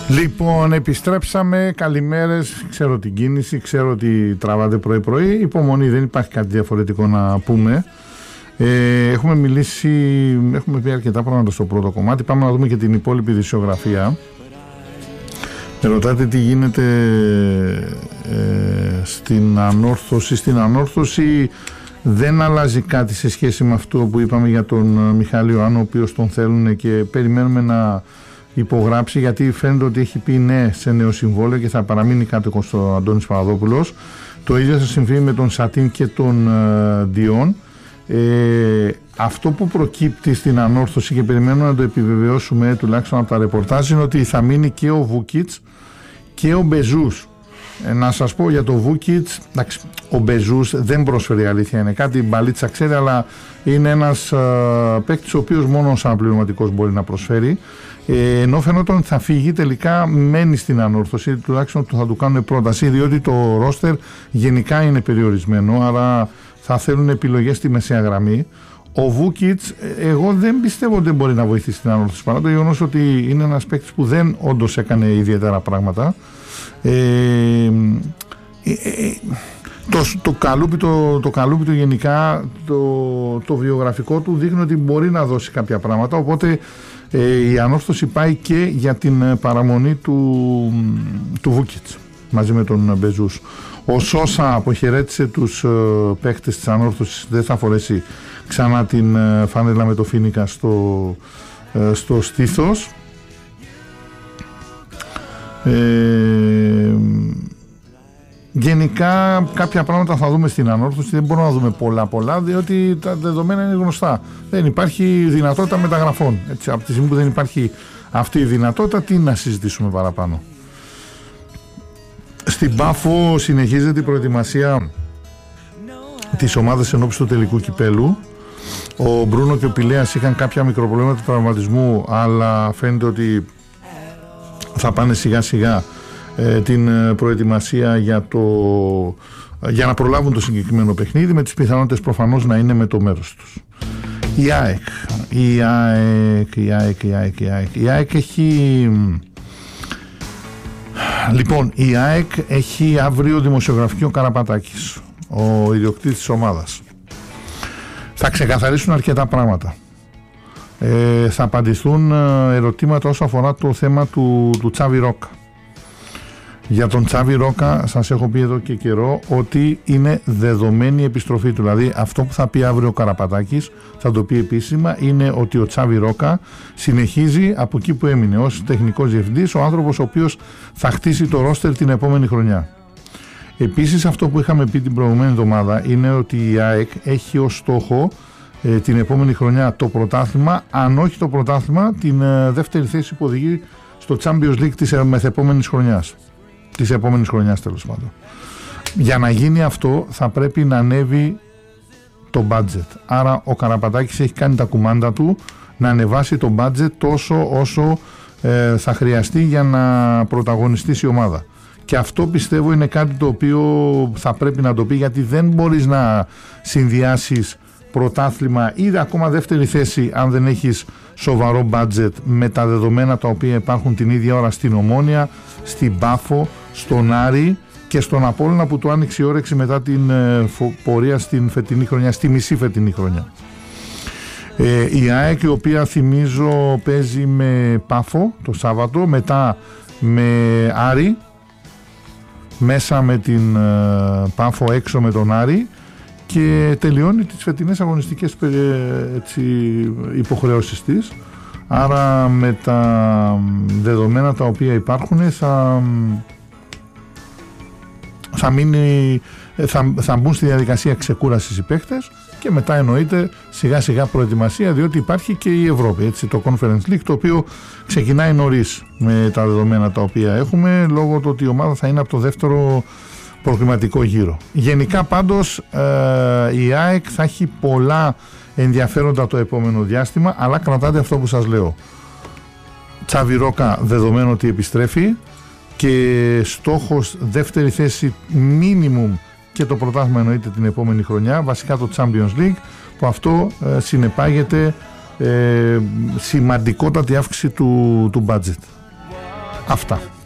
Λοιπόν, επιστρέψαμε. Καλημέρες. Ξέρω την κίνηση, ξέρω ότι τραβάτε πρωί-πρωί. Υπομονή, δεν υπάρχει κάτι διαφορετικό να πούμε. Έχουμε μιλήσει, έχουμε πει αρκετά πράγματα στο πρώτο κομμάτι. Πάμε να δούμε και την υπόλοιπη ειδησιογραφία. Ρωτάτε τι γίνεται στην ανόρθωση. Στην ανόρθωση δεν αλλάζει κάτι σε σχέση με αυτό που είπαμε για τον Μιχάλη Ιωάννου, ο οποίος τον θέλουν και περιμένουμε να υπογράψει, γιατί φαίνεται ότι έχει πει ναι σε νέο συμβόλαιο και θα παραμείνει κάτω ο Αντώνης Παπαδόπουλος. Το ίδιο θα συμβεί με τον Σατίν και τον Διόν. Αυτό που προκύπτει στην ανόρθωση και περιμένουμε να το επιβεβαιώσουμε τουλάχιστον από τα ρεπορτάζ είναι ότι θα μείνει και ο Βούκιτς και ο Μπεζούς. Να σας πω για το Βούκιτς, ο Μπεζούς δεν προσφέρει, αλήθεια είναι, κάτι μπαλίτσα ξέρει, αλλά είναι ένας παίκτης ο οποίος μόνο σαν πληρωματικός μπορεί να προσφέρει. Ενώ φαινόταν ότι θα φύγει, τελικά μένει στην ανόρθωση, τουλάχιστον θα του κάνουν πρόταση, διότι το ρόστερ γενικά είναι περιορισμένο, άρα θα θέλουν επιλογές στη μεσαία γραμμή. Ο Βούκιτς, εγώ δεν πιστεύω ότι δεν μπορεί να βοηθήσει την ανόρθωση, παρά το γεγονός ότι είναι ένας παίκτης που δεν όντως έκανε ιδιαίτερα πράγματα. Το καλούπι του γενικά, το βιογραφικό του δείχνει ότι μπορεί να δώσει κάποια πράγματα, οπότε η ανόρθωση πάει και για την παραμονή του Βούκιτς μαζί με τον Μπεζούς. Ο Σόσα αποχαιρέτησε τους παίκτες της ανόρθωσης, δεν θα φορέσει ξανά την φάνελα με το Φίνικα στο στήθος. Γενικά κάποια πράγματα θα δούμε στην ανόρθωση, δεν μπορούμε να δούμε πολλά διότι τα δεδομένα είναι γνωστά, δεν υπάρχει δυνατότητα μεταγραφών, έτσι, από τη στιγμή που δεν υπάρχει αυτή η δυνατότητα, τι να συζητήσουμε παραπάνω. Στην Πάφο συνεχίζεται η προετοιμασία της ομάδας ενόψει του τελικού κυπέλου. Ο Μπρούνο και ο Πηλέας είχαν κάποια μικροπροβλήματα του τραυματισμού, αλλά φαίνεται ότι θα πάνε σιγά σιγά την προετοιμασία για να προλάβουν το συγκεκριμένο παιχνίδι, με τις πιθανότητες προφανώς να είναι με το μέρος τους. Η ΑΕΚ έχει... Λοιπόν, η ΑΕΚ έχει αύριο δημοσιογραφική ο Καραπατάκης, ο ιδιοκτήτης της ομάδας. Θα ξεκαθαρίσουν αρκετά πράγματα. Θα απαντηθούν ερωτήματα όσο αφορά το θέμα του Τσάβι Ρόκα. Για τον Τσάβι Ρόκα σας έχω πει εδώ και καιρό ότι είναι δεδομένη η επιστροφή του. Δηλαδή αυτό που θα πει αύριο ο Καραπατάκης, θα το πει επίσημα, είναι ότι ο Τσάβι Ρόκα συνεχίζει από εκεί που έμεινε ως τεχνικός διευθυντής, ο άνθρωπος ο οποίος θα χτίσει το ρόστερ την επόμενη χρονιά. Επίσης αυτό που είχαμε πει την προηγούμενη εβδομάδα είναι ότι η ΑΕΚ έχει ως στόχο την επόμενη χρονιά το πρωτάθλημα, αν όχι το πρωτάθλημα, την δεύτερη θέση που οδηγεί στο Champions League της μεθεπόμενης χρονιάς. Της επόμενης χρονιάς τέλος πάντων. Για να γίνει αυτό θα πρέπει να ανέβει το budget. Άρα ο Καραπατάκης έχει κάνει τα κουμάντα του να ανεβάσει το budget τόσο όσο θα χρειαστεί για να πρωταγωνιστήσει η ομάδα. Και αυτό πιστεύω είναι κάτι το οποίο θα πρέπει να το πει, γιατί δεν μπορείς να συνδυάσεις πρωτάθλημα ή ακόμα δεύτερη θέση αν δεν έχεις σοβαρό budget με τα δεδομένα τα οποία υπάρχουν την ίδια ώρα στην Ομόνια, στην Πάφο, στον Άρη και στον Απόλλωνα που του άνοιξε η όρεξη μετά την πορεία στην φετινή χρονιά, στη μισή φετινή χρονιά. Η ΑΕΚ, η οποία θυμίζω παίζει με Πάφο το Σάββατο, μετά με Άρη, μέσα με την Πάφο, έξω με τον Άρη, και τελειώνει τις φετινές αγωνιστικές υποχρεώσεις της. Άρα με τα δεδομένα τα οποία υπάρχουν θα μπουν στη διαδικασία ξεκούρασης οι παίκτες και μετά εννοείται σιγά σιγά προετοιμασία, διότι υπάρχει και η Ευρώπη, έτσι, το Conference League, το οποίο ξεκινάει νωρίς με τα δεδομένα τα οποία έχουμε, λόγω του ότι η ομάδα θα είναι από το δεύτερο προκριματικό γύρο. Γενικά πάντως η ΑΕΚ θα έχει πολλά ενδιαφέροντα το επόμενο διάστημα, αλλά κρατάτε αυτό που σας λέω. Τσάβι Ρόκα δεδομένο ότι επιστρέφει και στόχος δεύτερη θέση minimum και το πρωτάθλημα εννοείται την επόμενη χρονιά, βασικά το Champions League, που αυτό συνεπάγεται σημαντικότατη αύξηση του budget. Αυτά.